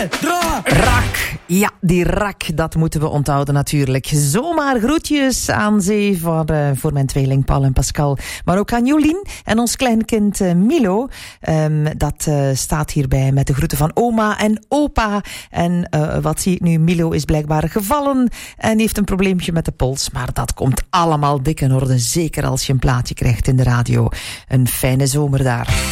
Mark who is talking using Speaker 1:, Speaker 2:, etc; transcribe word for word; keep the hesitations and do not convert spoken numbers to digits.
Speaker 1: Rak. Ja, die rak, dat moeten we onthouden natuurlijk. Zomaar groetjes aan zee voor, uh, voor mijn tweeling Paul en Pascal. Maar ook aan Jolien en ons kleinkind uh, Milo. Um, dat uh, staat hierbij met de groeten van oma en opa. En uh, wat zie ik nu? Milo is blijkbaar gevallen en heeft een probleempje met de pols. Maar dat komt allemaal dik in orde. Zeker als je een plaatje krijgt in de radio. Een fijne zomer daar.